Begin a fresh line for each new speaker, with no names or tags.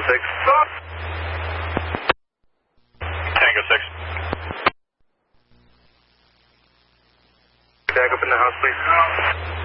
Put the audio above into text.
6.
Tango 6.
Back up in the house, please.